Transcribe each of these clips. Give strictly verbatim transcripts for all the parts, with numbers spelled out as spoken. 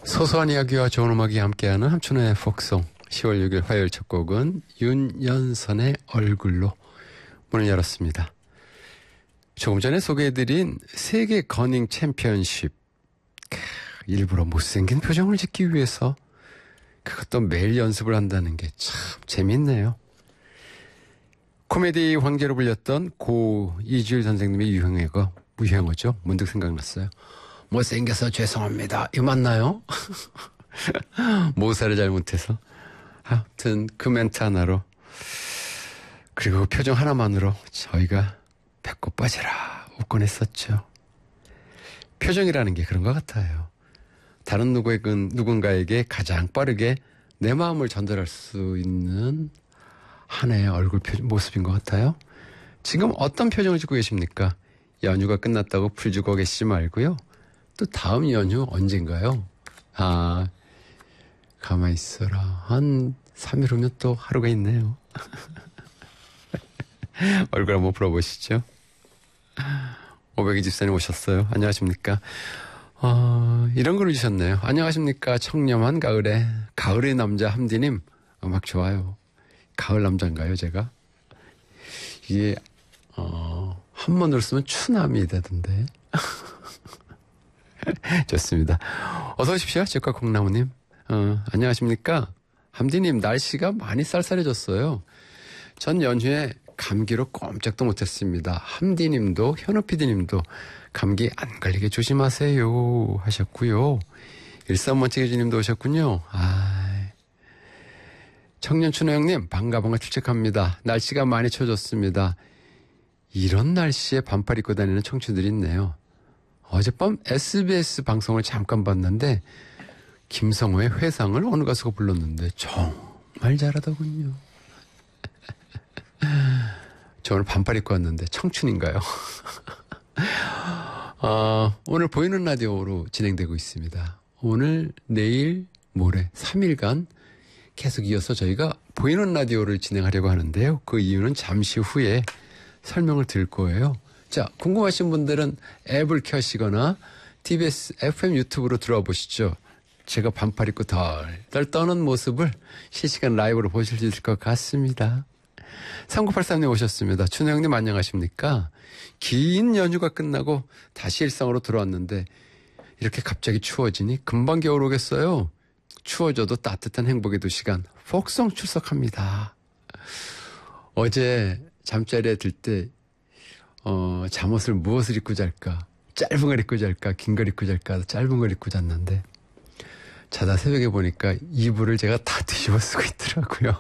소소한 이야기와 좋은 음악이 함께하는 함춘의 폭송. 시월 육일 화요일 첫 곡은 윤연선의 얼굴로 문을 열었습니다. 조금 전에 소개해드린 세계 커닝 챔피언십. 크, 일부러 못생긴 표정을 짓기 위해서 그것도 매일 연습을 한다는 게 참 재밌네요. 코미디 황제로 불렸던 고 이주일 선생님의 유행어가 무행어죠. 문득 생각났어요. 못생겨서 죄송합니다. 이거 맞나요? 모사를 잘못해서. 하여튼 그 멘트 하나로 그리고 그 표정 하나만으로 저희가 배꼽 빠지라 웃곤 했었죠. 표정이라는 게 그런 것 같아요. 다른 누구에겐, 누군가에게 가장 빠르게 내 마음을 전달할 수 있는 하나의 얼굴 표정, 모습인 것 같아요. 지금 어떤 표정을 짓고 계십니까? 연휴가 끝났다고 풀주고 계시지 말고요. 또 다음 연휴 언젠가요? 아, 가만히 있어라. 한 삼 일 후면 또 하루가 있네요. 얼굴 한번 풀어보시죠. 오백이 집사님 오셨어요. 안녕하십니까? 어, 이런 걸 주셨네요. 안녕하십니까? 청렴한 가을에 가을의 남자 함디님. 음악 좋아요. 가을 남자인가요, 제가? 이게 어, 한 번으로 쓰면 추남이 되던데. 좋습니다. 어서 오십시오. 제과 콩나무님. 어, 안녕하십니까? 함디님, 날씨가 많이 쌀쌀해졌어요. 전 연휴에 감기로 꼼짝도 못했습니다. 함디님도 현우 피디님도 감기 안 걸리게 조심하세요 하셨고요. 일삼번째 오셨군요. 아, 청년춘호 형님 반가 반가 출첵합니다. 날씨가 많이 추워졌습니다. 이런 날씨에 반팔 입고 다니는 청춘들이 있네요. 어젯밤 에스비에스 방송을 잠깐 봤는데 김성호의 회상을 어느 가수가 불렀는데 정말 잘하더군요. 저 오늘 반팔 입고 왔는데 청춘인가요? 어, 오늘 보이는 라디오로 진행되고 있습니다. 오늘, 내일, 모레 삼 일간 계속 이어서 저희가 보이는 라디오를 진행하려고 하는데요. 그 이유는 잠시 후에 설명을 드릴 거예요. 자, 궁금하신 분들은 앱을 켜시거나 티비에스 에프엠 유튜브로 들어와 보시죠. 제가 반팔 입고 덜덜 떠는 모습을 실시간 라이브로 보실 수 있을 것 같습니다. 삼구팔삼님 오셨습니다. 춘호 형님 안녕하십니까? 긴 연휴가 끝나고 다시 일상으로 돌아왔는데 이렇게 갑자기 추워지니 금방 겨울 오겠어요. 추워져도 따뜻한 행복의 두 시간 폭성 출석합니다. 어제 잠자리에 들 때 어, 잠옷을 무엇을 입고 잘까? 짧은 걸 입고 잘까? 긴 걸 입고 잘까? 짧은 걸 입고 잤는데 자다 새벽에 보니까 이불을 제가 다 뒤집어 쓰고 있더라고요.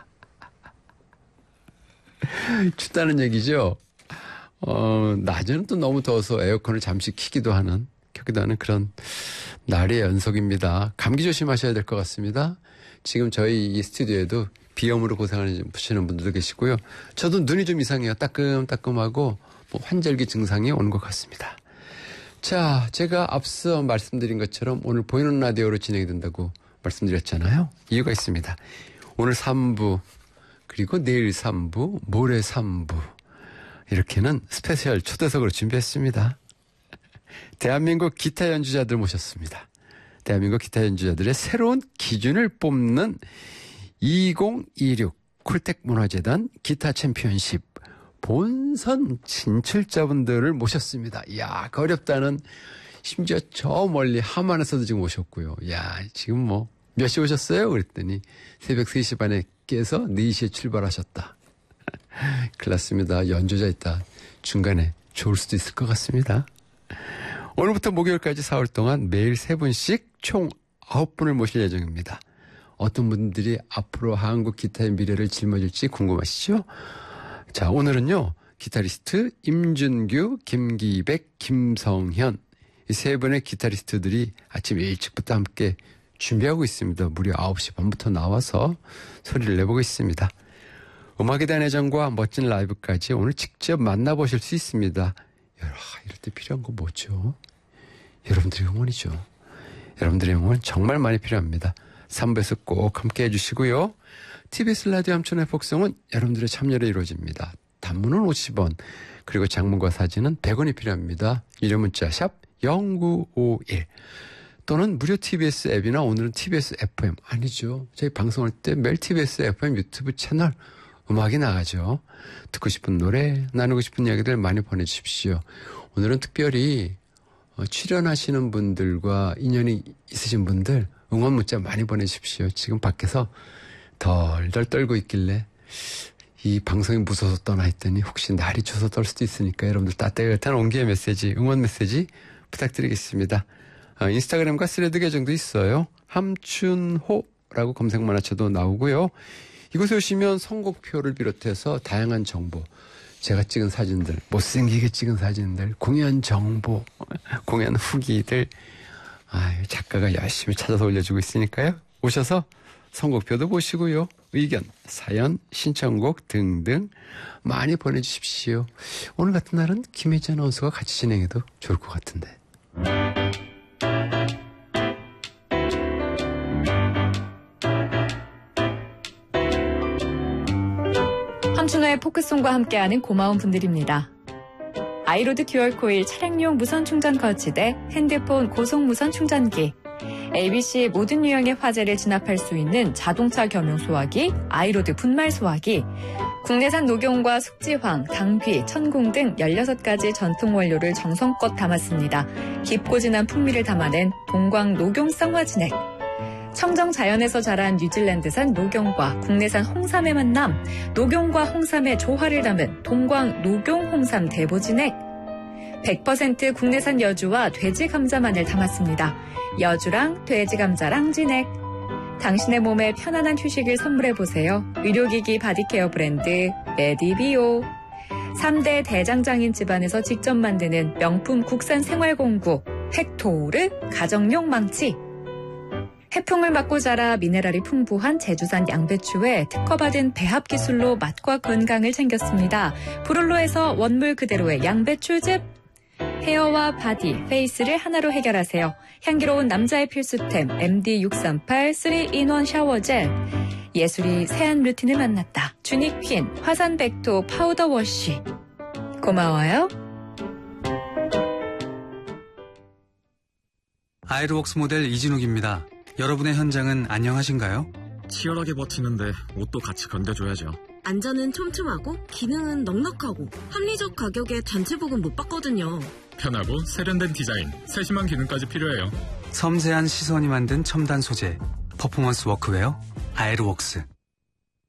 춥다는 얘기죠. 어, 낮에는 또 너무 더워서 에어컨을 잠시 키기도 하는, 켜기도 하는 그런 날의 연속입니다. 감기 조심하셔야 될 것 같습니다. 지금 저희 이 스튜디오에도 비염으로 고생하시는 분들도 계시고요. 저도 눈이 좀 이상해요. 따끔따끔하고 뭐 환절기 증상이 오는 것 같습니다. 자, 제가 앞서 말씀드린 것처럼 오늘 보이는 라디오로 진행이 된다고 말씀드렸잖아요. 이유가 있습니다. 오늘 삼 부, 그리고 내일 삼 부, 모레 삼 부 이렇게는 스페셜 초대석으로 준비했습니다. 대한민국 기타 연주자들 모셨습니다. 대한민국 기타 연주자들의 새로운 기준을 뽑는 이천이십육 콜텍 문화재단 기타 챔피언십 본선 진출자분들을 모셨습니다. 이야, 그 어렵다는, 심지어 저 멀리 함안에서도 지금 오셨고요. 이야, 지금 뭐 몇 시 오셨어요? 그랬더니 새벽 세 시 반에 깨서 네 시에 출발하셨다. 큰일 났습니다. 연주자 있다. 중간에 좋을 수도 있을 것 같습니다. 오늘부터 목요일까지 사흘 동안 매일 세 분씩 총 아홉 분을 모실 예정입니다. 어떤 분들이 앞으로 한국 기타의 미래를 짊어질지 궁금하시죠? 자, 오늘은요, 기타리스트 임준규, 김기백, 김성현 이 세 분의 기타리스트들이 아침 일찍부터 함께 준비하고 있습니다. 무려 아홉 시 반부터 나와서 소리를 내보고 있습니다. 음악에 대한 애정과 멋진 라이브까지 오늘 직접 만나보실 수 있습니다. 이럴 때 필요한 거 뭐죠? 여러분들의 응원이죠. 여러분들의 응원 정말 많이 필요합니다. 삼 부에서 꼭 함께 해주시고요. 티비에스 라디오 함춘의 폭성은 여러분들의 참여로 이루어집니다. 단문은 오십 원, 그리고 장문과 사진은 백 원이 필요합니다. 유료 문자 샵 영구오일. 또는 무료 티비에스 앱이나 오늘은 티비에스 에프엠 아니죠. 저희 방송할 때 매일 티비에스 에프엠 유튜브 채널 음악이 나가죠. 듣고 싶은 노래, 나누고 싶은 이야기들 많이 보내주십시오. 오늘은 특별히 출연하시는 분들과 인연이 있으신 분들 응원 문자 많이 보내주십시오. 지금 밖에서 덜덜 떨고 있길래 이 방송이 무서워서 떠나 했더니 혹시 날이 추워서 떨 수도 있으니까 여러분들 따뜻한 온기의 메시지, 응원 메시지 부탁드리겠습니다. 아, 인스타그램과 스레드 계정도 있어요. 함춘호라고 검색만 하셔도 나오고요. 이곳에 오시면 선곡표를 비롯해서 다양한 정보, 제가 찍은 사진들, 못생기게 찍은 사진들, 공연 정보, 공연 후기들, 아유, 작가가 열심히 찾아서 올려주고 있으니까요. 오셔서 선곡표도 보시고요. 의견, 사연, 신청곡 등등 많이 보내주십시오. 오늘 같은 날은 김혜지 아나운서가 같이 진행해도 좋을 것 같은데. 함춘호의 포크송과 함께하는 고마운 분들입니다. 아이로드 듀얼코일 차량용 무선 충전 거치대, 핸드폰 고속 무선 충전기, 에이비씨 모든 유형의 화재를 진압할 수 있는 자동차 겸용 소화기, 아이로드 분말 소화기, 국내산 녹용과 숙지황, 당귀, 천궁 등 열여섯 가지 전통 원료를 정성껏 담았습니다. 깊고 진한 풍미를 담아낸 동광 녹용성 화진액, 청정 자연에서 자란 뉴질랜드산 녹용과 국내산 홍삼의 만남, 녹용과 홍삼의 조화를 담은 동광 녹용 홍삼 대보진액, 백 퍼센트 국내산 여주와 돼지 감자만을 담았습니다. 여주랑 돼지 감자랑 진액. 당신의 몸에 편안한 휴식을 선물해보세요. 의료기기 바디케어 브랜드 메디비오. 삼 대 대장장인 집안에서 직접 만드는 명품 국산 생활공구 팩토르 가정용 망치. 해풍을 맞고 자라 미네랄이 풍부한 제주산 양배추에 특허받은 배합 기술로 맛과 건강을 챙겼습니다. 브룰로에서 원물 그대로의 양배추즙. 헤어와 바디, 페이스를 하나로 해결하세요. 향기로운 남자의 필수템 엠디 육삼팔 쓰리 인 원 샤워젤. 예술이 새한 루틴을 만났다. 주닉퀸 화산백토 파우더 워시. 고마워요. 아이로웍스 모델 이진욱입니다. 여러분의 현장은 안녕하신가요? 치열하게 버티는데 옷도 같이 견뎌줘야죠. 안전은 촘촘하고 기능은 넉넉하고 합리적 가격에 단체복은 못 받거든요. 편하고 세련된 디자인, 세심한 기능까지 필요해요. 섬세한 시선이 만든 첨단 소재, 퍼포먼스 워크웨어 아이로웍스.